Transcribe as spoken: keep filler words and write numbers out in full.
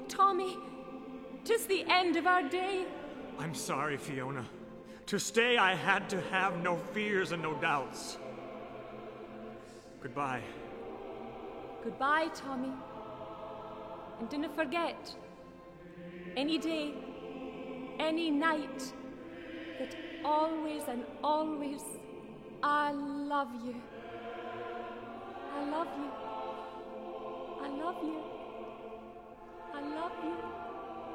Tommy, 'tis the end of our day. I'm sorry, Fiona. To stay, I had to have no fears and no doubts. Goodbye. Goodbye, Tommy. And dinna forget, any day, any night, that always and always I love you. I love you. I love you. I love you.